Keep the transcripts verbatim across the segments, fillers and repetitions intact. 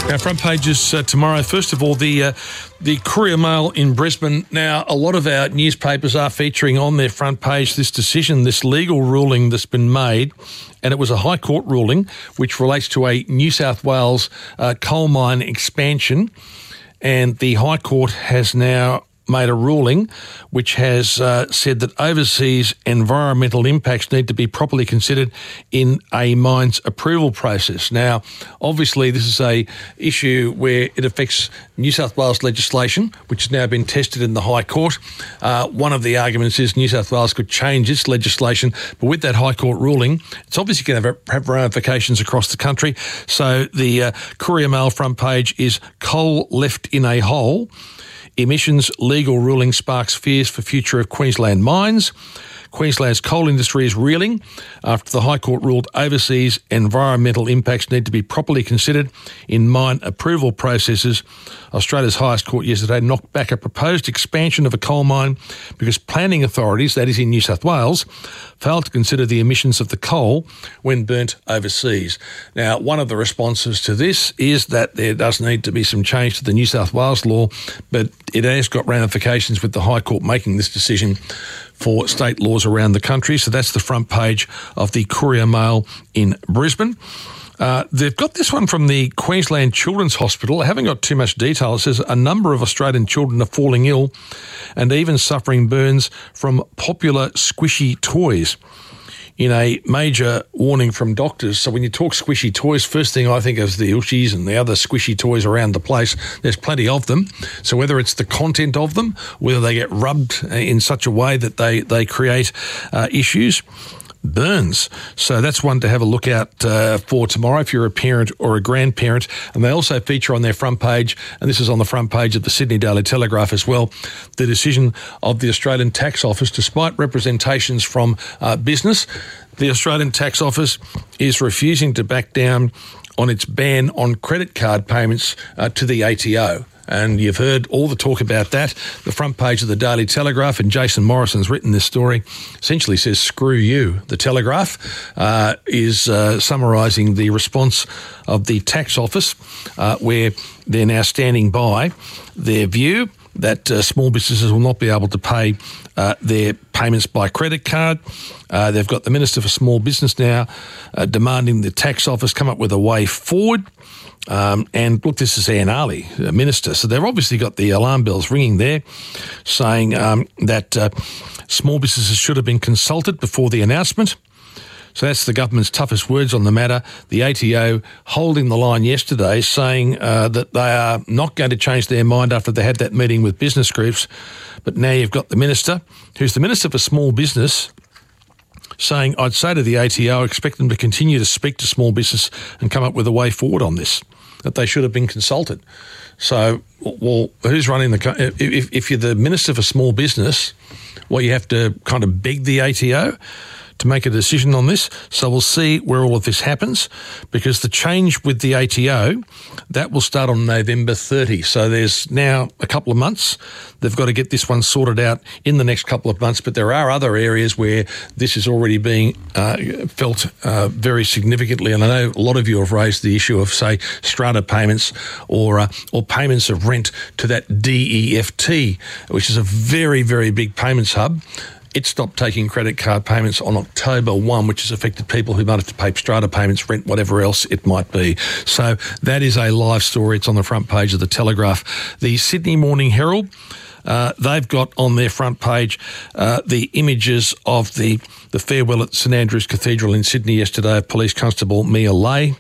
Our front pages uh, tomorrow. First of all, the uh, the Courier Mail in Brisbane. Now, a lot of our newspapers are featuring on their front page this decision, this legal ruling that's been made, and it was a High Court ruling which relates to a New South Wales uh, coal mine expansion, and the High Court has now made a ruling which has uh, said that overseas environmental impacts need to be properly considered in a mine's approval process. Now, obviously, this is a issue where it affects New South Wales legislation, which has now been tested in the High Court. Uh, one of the arguments is New South Wales could change its legislation, but with that High Court ruling, it's obviously going to have ramifications across the country. So the uh, Courier Mail front page is coal left in a hole. Emissions legal ruling sparks fears for future of Queensland mines. Queensland's coal industry is reeling after the High Court ruled overseas environmental impacts need to be properly considered in mine approval processes. Australia's highest court yesterday knocked back a proposed expansion of a coal mine because planning authorities, that is in New South Wales, failed to consider the emissions of the coal when burnt overseas. Now, one of the responses to this is that there does need to be some change to the New South Wales law, but it has got ramifications with the High Court making this decision for state laws around the country. So that's the front page of the Courier Mail in Brisbane. Uh, they've got this one from the Queensland Children's Hospital. I haven't got too much detail. It says a number of Australian children are falling ill and even suffering burns from popular squishy toys, in a major warning from doctors. So when you talk squishy toys, first thing I think is the Ooshies and the other squishy toys around the place. There's plenty of them. So whether it's the content of them, whether they get rubbed in such a way that they, they create uh, issues, burns. So that's one to have a look out uh, for tomorrow if you're a parent or a grandparent. And they also feature on their front page, and this is on the front page of the Sydney Daily Telegraph as well, the decision of the Australian Tax Office. Despite representations from uh, business, the Australian Tax Office is refusing to back down on its ban on credit card payments uh, to the A T O. And you've heard all the talk about that. The front page of the Daily Telegraph, and Jason Morrison's written this story, essentially says, screw you. The Telegraph uh, is uh, summarising the response of the Tax Office, uh, where they're now standing by their view that uh, small businesses will not be able to pay uh, their payments by credit card. Uh, they've got the Minister for Small Business now uh, demanding the Tax Office come up with a way forward. Um, and look, this is Anne Aly, the Minister. So they've obviously got the alarm bells ringing there, saying um, that uh, small businesses should have been consulted before the announcement. So that's the government's toughest words on the matter. The A T O holding the line yesterday, saying uh, that they are not going to change their mind after they had that meeting with business groups. But now you've got the Minister, who's the Minister for Small Business, saying, I'd say to the A T O, expect them to continue to speak to small business and come up with a way forward on this, that they should have been consulted. So, well, who's running the... If, if you're the Minister for Small Business, well, you have to kind of beg the A T O to make a decision on this. So we'll see where all of this happens, because the change with the A T O, that will start on November thirtieth. So there's now a couple of months. They've got to get this one sorted out in the next couple of months, but there are other areas where this is already being uh, felt uh, very significantly. And I know a lot of you have raised the issue of, say, strata payments or uh, or payments of rent to that D E F T, which is a very, very big payments hub. It stopped taking credit card payments on October first, which has affected people who might have to pay strata payments, rent, whatever else it might be. So that is a live story. It's on the front page of the Telegraph. The Sydney Morning Herald, uh, they've got on their front page uh, the images of the, the farewell at St Andrew's Cathedral in Sydney yesterday of Police Constable Mia Lay.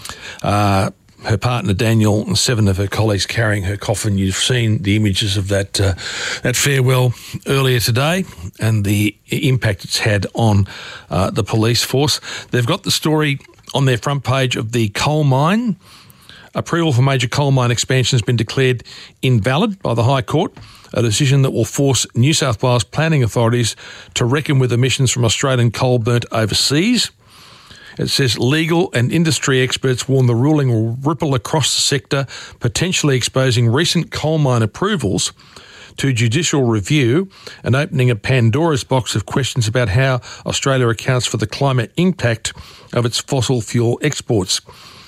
Uh, her partner Daniel and seven of her colleagues carrying her coffin. You've seen the images of that uh, that farewell earlier today and the impact it's had on uh, the police force. They've got the story on their front page of the coal mine. Approval for major coal mine expansion has been declared invalid by the High Court, a decision that will force New South Wales planning authorities to reckon with emissions from Australian coal burnt overseas. It says legal and industry experts warn the ruling will ripple across the sector, potentially exposing recent coal mine approvals to judicial review and opening a Pandora's box of questions about how Australia accounts for the climate impact of its fossil fuel exports.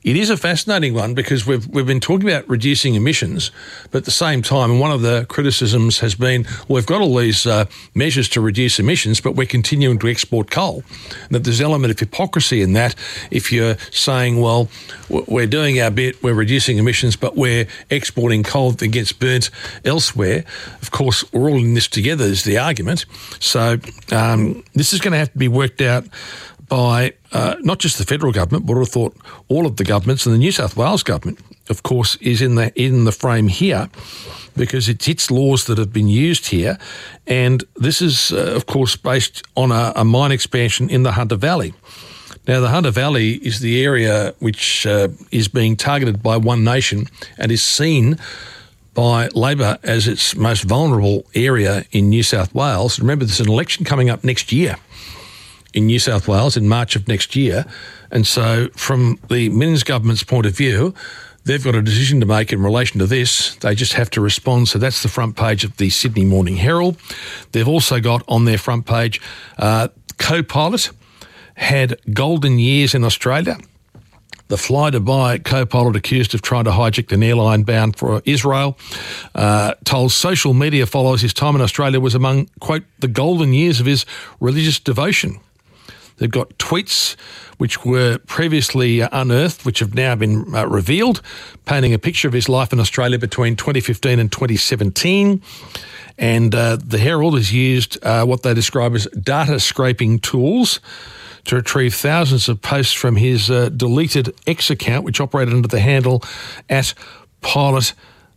it is a fascinating one because we've we've been talking about reducing emissions, but at the same time, and one of the criticisms has been, well, we've got all these uh, measures to reduce emissions, but we're continuing to export coal. And that there's an element of hypocrisy in that if you're saying, well, we're doing our bit, we're reducing emissions, but we're exporting coal that gets burnt elsewhere. Of course, we're all in this together is the argument. So um, this is going to have to be worked out by uh, not just the federal government, but I thought all of the governments, and the New South Wales government, of course, is in the in the frame here because it's its laws that have been used here. And this is, uh, of course, based on a, a mine expansion in the Hunter Valley. Now, the Hunter Valley is the area which uh, is being targeted by One Nation and is seen by Labor as its most vulnerable area in New South Wales. Remember, there's an election coming up next year in New South Wales in March of next year. And so from the Minns government's point of view, they've got a decision to make in relation to this. They just have to respond. So that's the front page of the Sydney Morning Herald. They've also got on their front page, uh, co-pilot had golden years in Australia. The Fly Dubai co-pilot accused of trying to hijack an airline bound for Israel uh, told social media followers his time in Australia was among, quote, the golden years of his religious devotion. They've got tweets which were previously unearthed, which have now been uh, revealed, painting a picture of his life in Australia between twenty fifteen and twenty seventeen. And uh, the Herald has used uh, what they describe as data scraping tools to retrieve thousands of posts from his uh, deleted X account, which operated under the handle at Pilot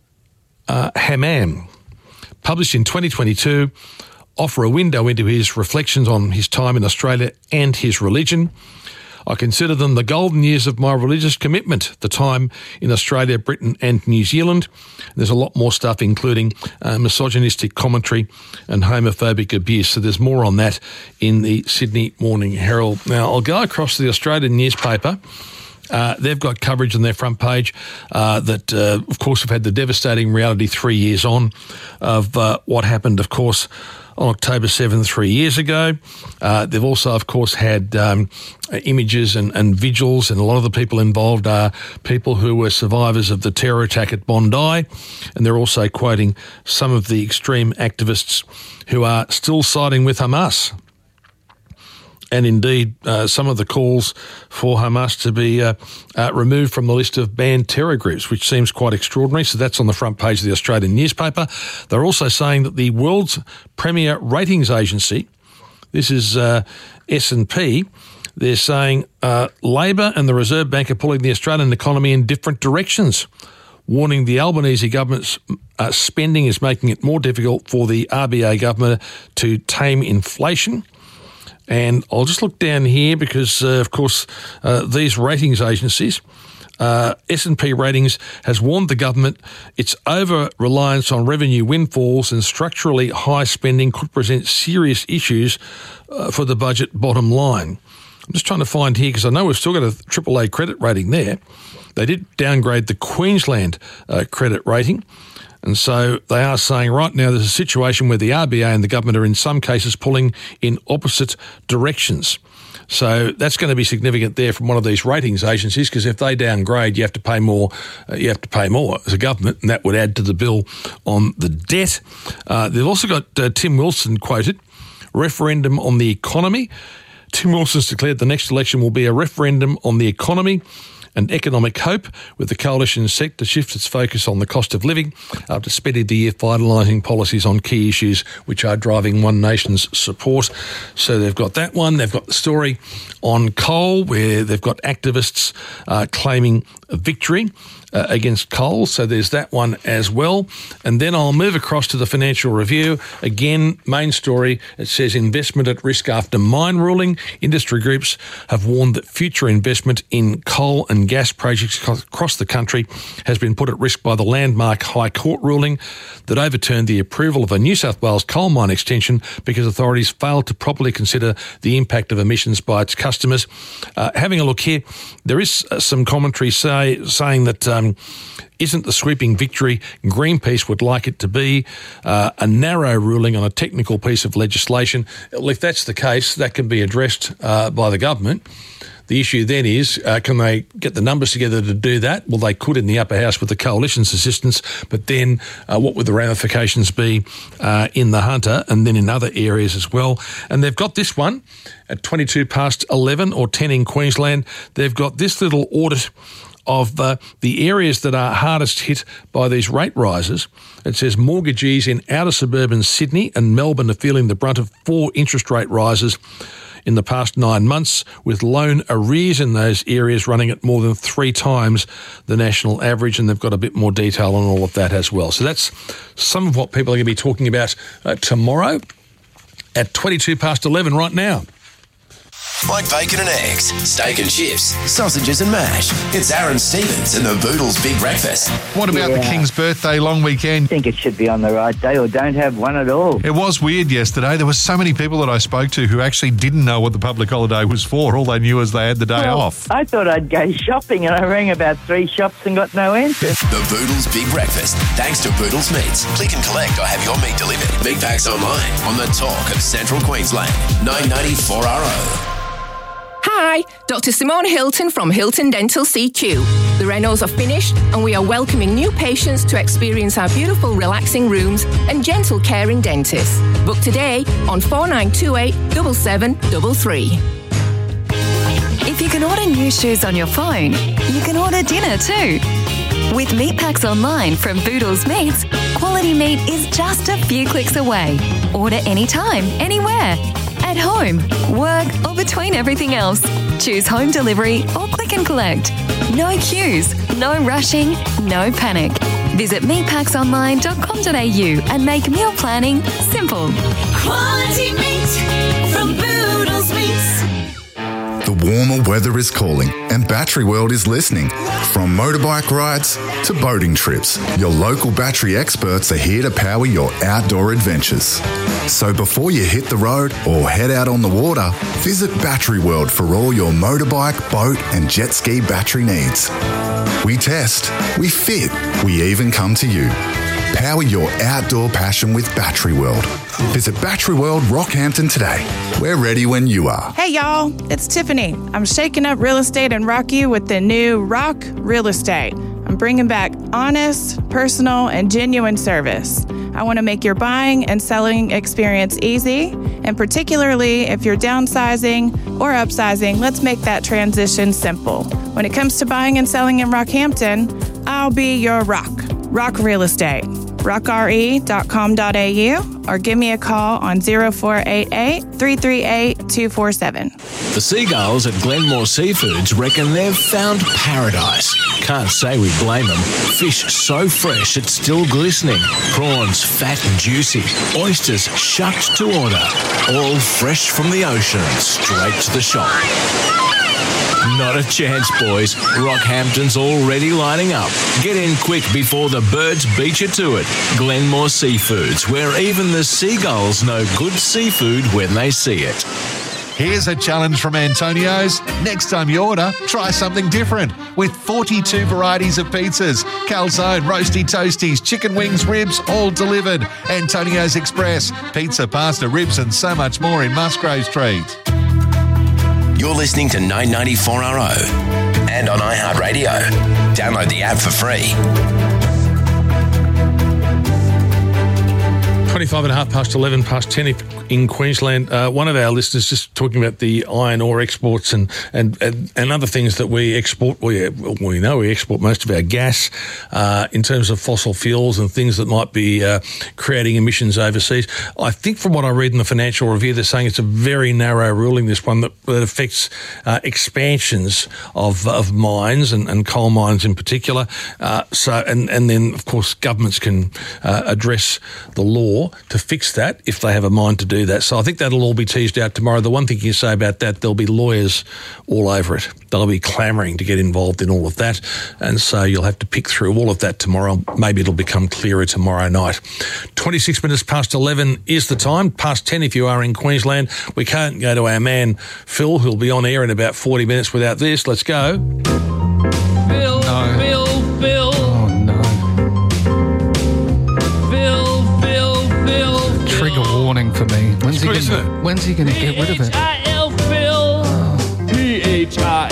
uh, Hammam. Published in twenty twenty-two, offer a window into his reflections on his time in Australia and his religion. I consider them the golden years of my religious commitment, the time in Australia, Britain and New Zealand. There's a lot more stuff, including uh, misogynistic commentary and homophobic abuse. So there's more on that in the Sydney Morning Herald. Now, I'll go across to the Australian newspaper. Uh, they've got coverage on their front page uh, that, uh, of course, have had the devastating reality three years on of uh, what happened, of course, on October seventh, three years ago. Uh, they've also, of course, had um, images and, and vigils, and a lot of the people involved are people who were survivors of the terror attack at Bondi, and they're also quoting some of the extreme activists who are still siding with Hamas. And indeed, uh, some of the calls for Hamas to be uh, uh, removed from the list of banned terror groups, which seems quite extraordinary. So that's on the front page of the Australian newspaper. They're also saying that the world's premier ratings agency, this is uh, S and P, they're saying uh, Labor and the Reserve Bank are pulling the Australian economy in different directions, warning the Albanese government's uh, spending is making it more difficult for the R B A government to tame inflation. And I'll just look down here because, uh, of course, uh, these ratings agencies, uh, S and P Ratings has warned the government its over-reliance on revenue windfalls and structurally high spending could present serious issues uh, for the budget bottom line. I'm just trying to find here because I know we've still got a triple A credit rating there. They did downgrade the Queensland uh, credit rating. And so they are saying right now there's a situation where the R B A and the government are in some cases pulling in opposite directions. So that's going to be significant there from one of these ratings agencies because if they downgrade, you have to pay more. Uh, you have to pay more as a government, and that would add to the bill on the debt. Uh, they've also got uh, Tim Wilson quoted, referendum on the economy. Tim Wilson's declared the next election will be a referendum on the economy and economic hope, with the coalition set to shift its focus on the cost of living after spending the year finalising policies on key issues which are driving One Nation's support. So they've got that one. They've got the story on coal where they've got activists uh, claiming a victory uh, against coal. So there's that one as well. And then I'll move across to the Financial Review. Again, main story, it says investment at risk after mine ruling. Industry groups have warned that future investment in coal and gas projects across the country has been put at risk by the landmark High Court ruling that overturned the approval of a New South Wales coal mine extension because authorities failed to properly consider the impact of emissions by its customers. Uh, having a look here, there is uh, some commentary say, saying that um, isn't the sweeping victory Greenpeace would like it to be, uh, a narrow ruling on a technical piece of legislation. Well, if that's the case, that can be addressed uh, by the government. The issue then is, uh, can they get the numbers together to do that? Well, they could in the upper house with the coalition's assistance, but then uh, what would the ramifications be uh, in the Hunter and then in other areas as well? And they've got this one at twenty-two past eleven or ten in Queensland. They've got this little audit of uh, the areas that are hardest hit by these rate rises. It says mortgagees in outer suburban Sydney and Melbourne are feeling the brunt of four interest rate rises in the past nine months, with loan arrears in those areas running at more than three times the national average, and they've got a bit more detail on all of that as well. So that's some of what people are going to be talking about uh, tomorrow at twenty-two past eleven right now. Like bacon and eggs, steak and chips, sausages and mash. It's Aaron Stevens and the Boodles Big Breakfast. What about yeah. the King's birthday long weekend? I think it should be on the right day or don't have one at all. It was weird yesterday. There were so many people that I spoke to who actually didn't know what the public holiday was for. All they knew was they had the day well, off. I thought I'd go shopping and I rang about three shops and got no answer. The Boodles Big Breakfast, thanks to Boodles Meats. Click and collect or have your meat delivered. Big packs online on the talk of Central Queensland. nine ninety-four R O. Hi, Doctor Simone Hilton from Hilton Dental C Q. The renos are finished and we are welcoming new patients to experience our beautiful relaxing rooms and gentle caring dentists. Book today on four nine two eight, seven seven three three. If you can order new shoes on your phone, you can order dinner too. With meat packs online from Boodles Meats, quality meat is just a few clicks away. Order anytime, anywhere. At home, work, or between everything else. Choose home delivery or click and collect. No queues, no rushing, no panic. Visit meat packs online dot com dot a u and make meal planning simple. Quality meat from Boodles Meats. The warmer weather is calling and Battery World is listening. From motorbike rides to boating trips, your local battery experts are here to power your outdoor adventures. So before you hit the road or head out on the water, visit Battery World for all your motorbike, boat and jet ski battery needs. We test, we fit, we even come to you. Power your outdoor passion with Battery World. Visit Battery World Rockhampton today. We're ready when you are. Hey y'all, it's Tiffany. I'm shaking up real estate in Rockview with the new Rock Real Estate. I'm bringing back honest, personal, and genuine service. I want to make your buying and selling experience easy, and particularly if you're downsizing or upsizing, let's make that transition simple. When it comes to buying and selling in Rockhampton, I'll be your rock. Rock Real Estate. rock r e dot com dot a u or give me a call on zero four eight eight, three three eight, two four seven. The seagulls at Glenmore Seafoods reckon they've found paradise. Can't say we blame them. Fish so fresh it's still glistening. Prawns fat and juicy. Oysters shucked to order. All fresh from the ocean, straight to the shop. Not a chance, boys. Rockhampton's already lining up. Get in quick before the birds beat you to it. Glenmore Seafoods, where even the seagulls know good seafood when they see it. Here's a challenge from Antonio's. Next time you order, try something different. With forty-two varieties of pizzas, calzone, roasty toasties, chicken wings, ribs, all delivered. Antonio's Express, pizza, pasta, ribs and so much more in Musgrave Street. You're listening to nine ninety-four R O and on iHeartRadio. Download the app for free. twenty-five and a half past eleven, past ten in Queensland. Uh, one of our listeners just talking about the iron ore exports and, and, and, and other things that we export. Well, yeah, we know we export most of our gas uh, in terms of fossil fuels and things that might be uh, creating emissions overseas. I think from what I read in the Financial Review, they're saying it's a very narrow ruling, this one, that, that affects uh, expansions of, of mines and, and coal mines in particular. Uh, so, and, and then, of course, governments can uh, address the law to fix that if they have a mind to do that. So I think that'll all be teased out tomorrow. The one thing you say about that, there'll be lawyers all over it. They'll be clamouring to get involved in all of that. And so you'll have to pick through all of that tomorrow. Maybe it'll become clearer tomorrow night. twenty-six minutes past eleven is the time. Past ten if you are in Queensland. We can't go to our man Phil, who'll be on air in about forty minutes without this. Let's go. Phil, no. Phil, Phil. Oh, no. Phil, Phil, Phil. Trigger warning for me. When's he It's good, gonna, isn't it? when's he going to get rid of it? P H I L, Phil. P H I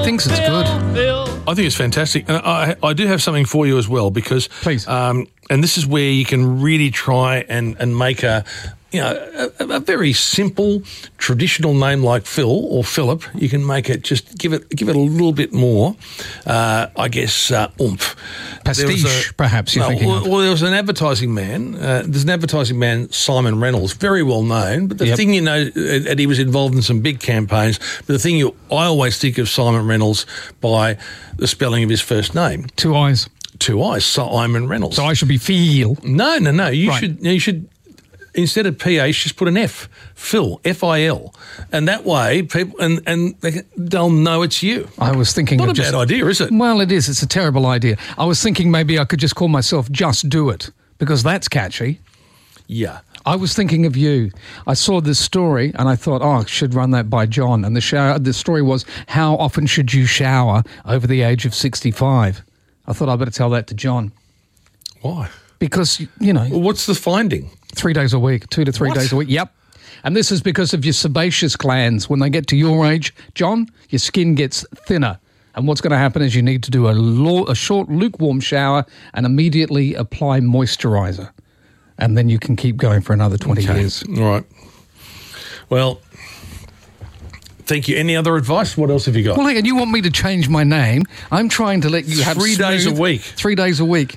thinks it's good. I think it's fantastic. And I, I do have something for you as well because, Please. Um, and this is where you can really try and, and make a, you know, a, a very simple traditional name like Phil or Philip. You can make it just give it give it a little bit more, uh, I guess, uh, oomph. Pastiche, a, perhaps you're no, thinking well, of. well, there was an advertising man. Uh, there's an advertising man, Simon Reynolds, very well known. But the Yep. thing you know, uh, and he was involved in some big campaigns. But the thing you, I always think of Simon Reynolds by the spelling of his first name. Two eyes. Two eyes, Simon Reynolds. So I should be Phil. No, no, no. You Right. should. You should. Instead of P H, just put an F, Phil, F I L, and that way people and and they, they'll know it's you. I was thinking Not of a just, bad idea, is it? Well, it is. It's a terrible idea. I was thinking maybe I could just call myself Just Do It because that's catchy. Yeah. I was thinking of you. I saw this story and I thought, oh, I should run that by John. And the shower, the story was, how often should you shower over the age of sixty-five? I thought I'd better tell that to John. Why? Because, you know... Well, what's the finding? Three days a week, two to three What? days a week. Yep. And this is because of your sebaceous glands. When they get to your age, John, your skin gets thinner. And what's going to happen is you need to do a, lo- a short, lukewarm shower and immediately apply moisturiser. And then you can keep going for another twenty Okay. years. All right. Well, thank you. Any other advice? What else have you got? Well, and you want me to change my name? I'm trying to let you have Three days a smooth- week. Three days a week.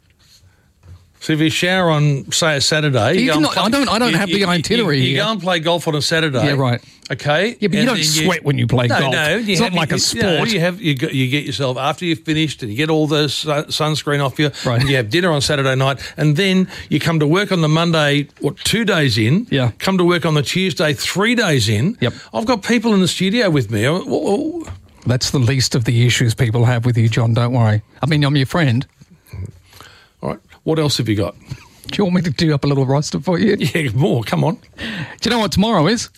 So if you shower on, say, a Saturday... You go can and not- I don't- I don't you- have you- the itinerary You, you here. go and play golf on a Saturday. Yeah, right. Okay. Yeah, but you and don't then sweat when you play no, golf. No, It's not like a you, no, sport. you have you, go, you get yourself after you've finished and you get all the sun, sunscreen off you. Right. And you have dinner on Saturday night, and then you come to work on the Monday. What, two days in? Yeah. Come to work on the Tuesday, three days in. Yep. I've got people in the studio with me. Oh, oh, oh. That's the least of the issues people have with you, John. Don't worry. I mean, I'm your friend. All right. What else have you got? Do you want me to do up a little roster for you? Yeah, more. Come on. Do you know what tomorrow is?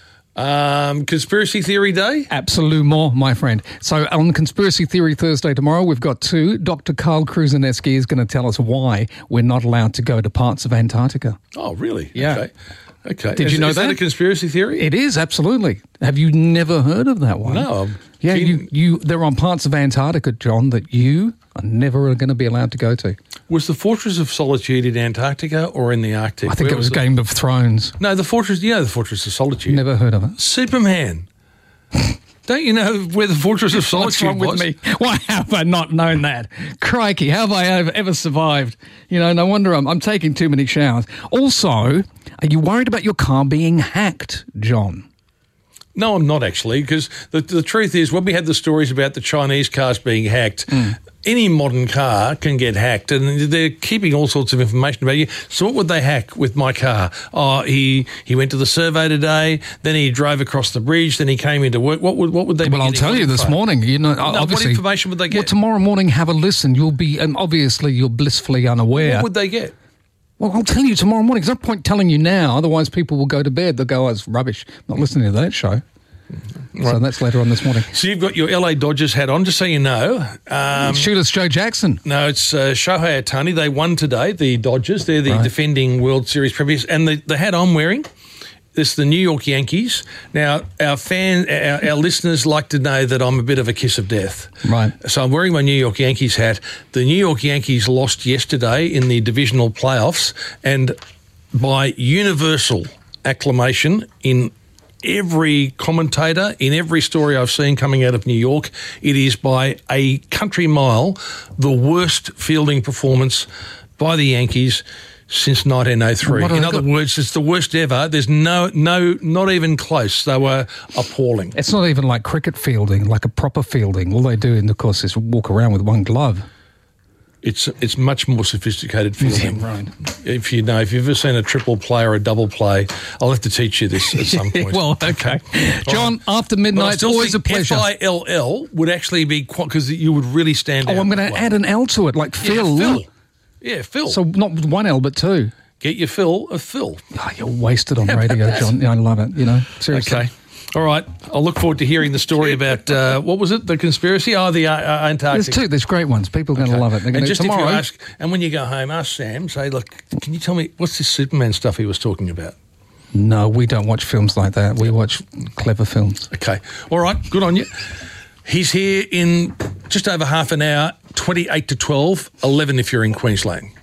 Um, Conspiracy Theory Day? Absolute more, my friend. So on Conspiracy Theory Thursday tomorrow, we've got two. Doctor Carl Kruzaneski is going to tell us why we're not allowed to go to parts of Antarctica. Oh, really? Yeah. Okay. Okay. Did is, you know is that? that? a conspiracy theory? It is, absolutely. Have you never heard of that one? No. I'm Yeah, keen- you, you. There are parts of Antarctica, John, that you are never going to be allowed to go to. Was the Fortress of Solitude in Antarctica or in the Arctic? I think Where it was it? Game of Thrones. No, the Fortress, you know the Fortress of Solitude. Never heard of it. Superman. Don't you know where the Fortress of Solitude What's wrong was? with me? Why have I not known that? Crikey, how have I ever, ever survived? You know, no wonder I'm, I'm taking too many showers. Also, are you worried about your car being hacked, John? No, I'm not actually, because the, the truth is, when we had the stories about the Chinese cars being hacked, Mm. any modern car can get hacked, and they're keeping all sorts of information about you. So what would they hack with my car? Oh, he he went to the survey today, then he drove across the bridge, then he came into work. What would what would they? be Well, I'll getting? tell What you this info? morning. You know, No, what obviously, information would they get? Well, tomorrow morning, have a listen. You'll be, and obviously, you're blissfully unaware. What would they get? Well, I'll tell you tomorrow morning. There's no point telling you now, otherwise people will go to bed. They'll go, oh, it's rubbish. I'm not listening to that show. So that's later on this morning. So you've got your L A Dodgers hat on, just so you know. Um, Shooters Joe Jackson. No, it's uh, Shohei Ohtani. They won today, the Dodgers. They're the Right. defending World Series premiers. And the, the hat I'm wearing, this is the New York Yankees. Now, our fan, our, our listeners like to know that I'm a bit of a kiss of death. Right. So I'm wearing my New York Yankees hat. The New York Yankees lost yesterday in the divisional playoffs, and by universal acclamation in every commentator, in every story I've seen coming out of New York, it is by a country mile the worst fielding performance by the Yankees since nineteen oh three. What have In they other got? words, it's the worst ever. There's no, no, not even close. They were appalling. It's not even like cricket fielding, like a proper fielding. All they do, and of course, is walk around with one glove. It's it's much more sophisticated fielding. Yeah, right. If you know, if you've ever seen a triple play or a double play, I'll have to teach you this at some point. Well, okay. John, after But I midnight, still always a think pleasure. F I L L would actually be quite, because you would really stand out. Oh, I'm going to Well, add an L to it, like yeah, Phil. Phil. Yeah, Phil. So not one L, but two. Get your fill of Phil. Oh, you're wasted on How about radio, that? John. Yeah, I love it, you know. Seriously. Okay. All right. I'll look forward to hearing the story about, uh, what was it, the conspiracy? Oh, the uh, uh, Antarctic. There's two. There's great ones. People are going to Okay. love it. They're And going to just tomorrow. if you ask, and when you go home, ask Sam, say, look, can you tell me, what's this Superman stuff he was talking about? No, we don't watch films like that. We watch clever films. Okay. All right. Good on you. He's here in just over half an hour, twenty-eight to twelve, eleven if you're in Queensland.